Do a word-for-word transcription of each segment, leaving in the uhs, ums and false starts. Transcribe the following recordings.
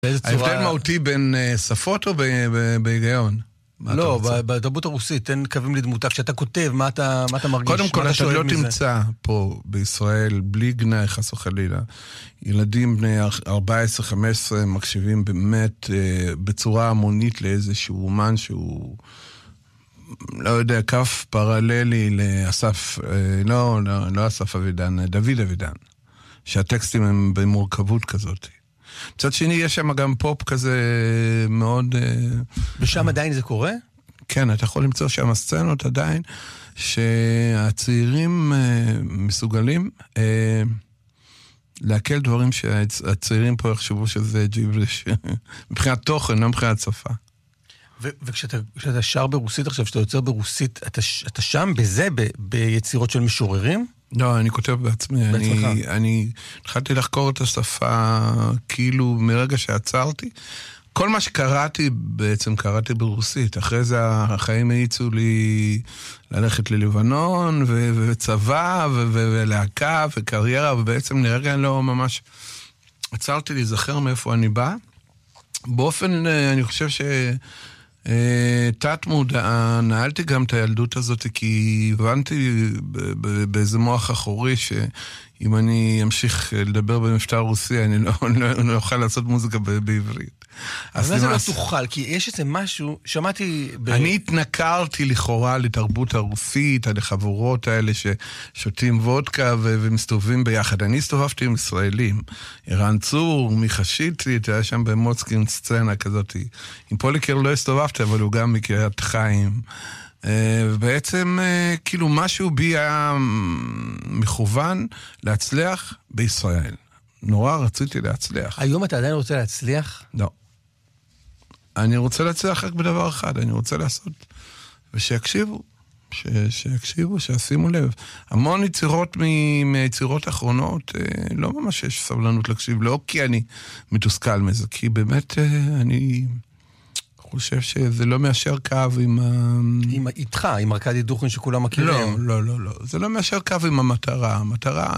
ההבדל מהותי בין שפות או בהיגיון? לא, בתרבות הרוסית, תן קווים לדמותה, כשאתה כותב, מה אתה מרגיש? קודם כל, אתה לא תמצא פה בישראל, בלי גנאי חס וחלילה, ילדים בני ארבע עשרה חמש עשרה מקשיבים באמת בצורה המונית לאיזשהו אומן שהוא, לא יודע, כף פרללי לאסף, לא, לא אסף אבידן, דוד אבידן, שהטקסטים הם במורכבות כזאת. מצד שני, יש שם גם פופ כזה מאוד... ושם עדיין זה קורה? כן, אתה יכול למצוא שם סצנות עדיין, שהצעירים מסוגלים להקל דברים שהצעירים פה יחשבו שזה ג'יבליש, מבחינת תוכן, לא מבחינת שפה. וכשאתה שר ברוסית עכשיו, כשאתה יוצר ברוסית, אתה שם בזה, ביצירות של משוררים? לא, אני כותב בעצמי. אני, אני התחלתי לחקור את השפה כאילו מרגע שעצרתי. כל מה שקראתי בעצם קראתי ברוסית. אחרי זה החיים העיצו לי ללכת ללבנון ו- וצבא ו- ו- ולהקה וקריירה, ובעצם לרגע לא ממש עצרתי להיזכר מאיפה אני בא. באופן, אני חושב ש... תת מודע, נעלתי גם את הילדות הזאת, כי הבנתי באיזה מוח אחורי שאם אני אמשיך לדבר במבטא רוסי, אני לא, לא, לא אוכל לעשות מוזיקה בעברית. אבל זה לא תוכל, כי יש איזה משהו, שמעתי... ב... אני התנכרתי לכאורה לתרבות הרוסית, על החבורות האלה ששותים וודקה ו- ומסתובבים ביחד. אני הסתובבתי עם ישראלים, ערן צור, מיכה שיטרית, היה שם במוצקין סצנה כזאת. עם פוליקר לא הסתובבתי, אבל הוא גם מקריית חיים. ובעצם כאילו משהו בי היה מכוון להצליח בישראל. נורא רציתי להצליח. היום אתה עדיין רוצה להצליח? לא. אני רוצה להצליח רק בדבר אחד, אני רוצה לעשות, ושיקשיבו, ש, שיקשיבו, שישימו לב. המון יצירות מיצירות האחרונות, לא ממש יש סבלנות להקשיב, לא כי אני מתוסכל מזה, כי באמת אני חושב שזה לא מאשר קו עם ה... עם איתך, עם ארקדי דוכין שכולם מכירים. לא, לא, לא, לא. זה לא מאשר קו עם המטרה. המטרה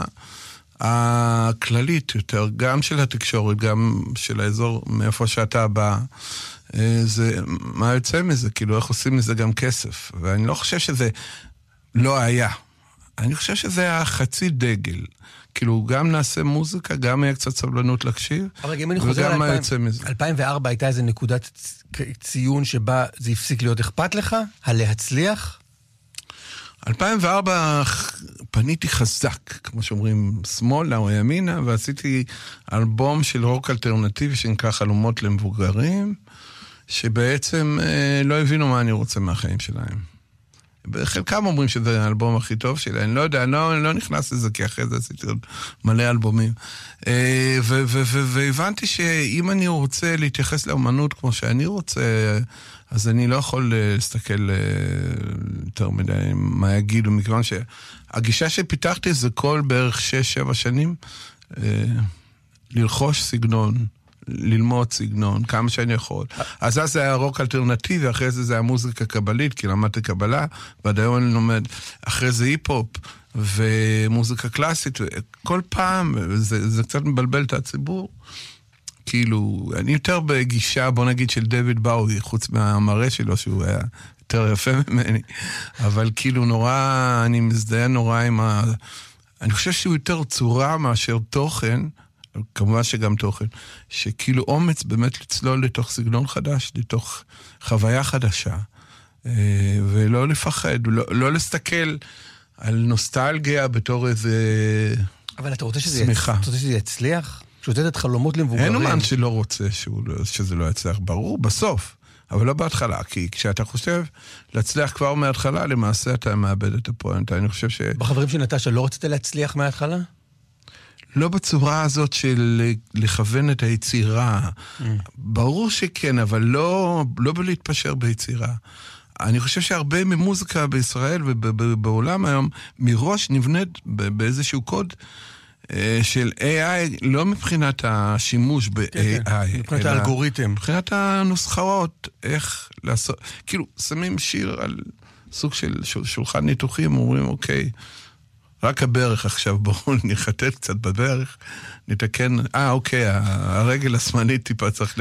הכללית יותר, גם של התקשורת, גם של האזור מאיפה שאתה בא, זה, מה יוצא מזה? כאילו, איך עושים מזה גם כסף? ואני לא חושב שזה לא היה. אני חושב שזה היה חצי דגל. כאילו, גם נעשה מוזיקה, גם היה קצת סבלנות להקשיב, וגם מה יוצא מזה. אלפיים וארבע הייתה איזו נקודת ציון שבה זה הפסיק להיות אכפת לך? הלהצליח? אלפיים וארבע פניתי חזק, כמו שאומרים, שמאלה או ימינה, ועשיתי אלבום של רוק אלטרנטיבי שנקרא חלומות למבוגרים, שבעצם אה, לא הבינו מה אני רוצה מהחיים שלהם. חלקם אומרים שזה האלבום הכי טוב שלי, אני לא יודע, אני לא, אני לא נכנס לזה, כי אחרי זה עשיתי עוד מלא אלבומים. אה, ו- ו- ו- והבנתי שאם אני רוצה להתייחס לאמנות כמו שאני רוצה, אז אני לא יכול להסתכל יותר מדי מה יגידו, מכיוון שהגישה שפיתחתי זה כל בערך שש, שבע שנים, ללחוש סגנון, ללמוד סגנון, כמה שאני יכול. אז אז זה היה רוק אלטרנטיבי, אחרי זה זה היה מוזיקה קבלית, כי למדתי קבלה, ועד היום אני לומד, אחרי זה היפ-הופ ומוזיקה קלאסית, כל פעם, זה, זה קצת מבלבל את הציבור, כאילו, אני יותר בגישה, בוא נגיד, של דויד באוי, חוץ מהמראה שלו, שהוא היה יותר יפה ממני, אבל כאילו נורא, אני מזדהה נורא עם ה... אני חושב שהוא יותר צורה מאשר תוכן, כמובן שגם תוכן, שכאילו אומץ באמת לצלול לתוך סגנון חדש, לתוך חוויה חדשה, ולא לפחד, לא, לא להסתכל על נוסטלגיה בתור איזה אבל אתה רוצה שזה שמחה. אתה רוצה שזה יצליח? שותת את חלומות למבוגרים. אין אומן שלא רוצה שהוא, שזה לא יצליח, ברור, בסוף, אבל לא בהתחלה, כי כשאתה חושב להצליח כבר מההתחלה, למעשה אתה מאבד את הפואנטה. אני חושב ש... בחברים של נטשה לא רצית להצליח מההתחלה? לא בצורה הזאת של לכוון את היצירה. Mm. ברור שכן, אבל לא, לא בלהתפשר ביצירה. אני חושב שהרבה ממוזיקה בישראל ובעולם היום, מראש נבנית באיזשהו קוד של איי איי, לא מבחינת השימוש ב-איי איי. מבחינת האלגוריתם. מבחינת הנוסחאות, איך לעשות, כאילו, שמים שיר על סוג של שולחן ניתוחים, אומרים, אוקיי, רק הברך עכשיו, בואו נחטט קצת בברך, נתקן, אה, אוקיי, הרגל השמאלית טיפה צריך